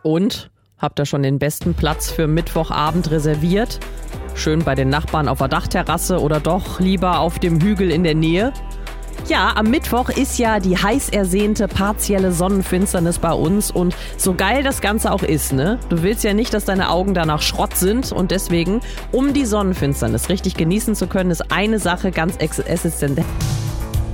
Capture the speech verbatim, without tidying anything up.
Und? Habt ihr schon den besten Platz für Mittwochabend reserviert? Schön bei den Nachbarn auf der Dachterrasse oder doch lieber auf dem Hügel in der Nähe? Ja, am Mittwoch ist ja die heiß ersehnte partielle Sonnenfinsternis bei uns und so geil das Ganze auch ist, ne? Du willst ja nicht, dass deine Augen danach Schrott sind und deswegen, um die Sonnenfinsternis richtig genießen zu können, ist eine Sache ganz existenziell.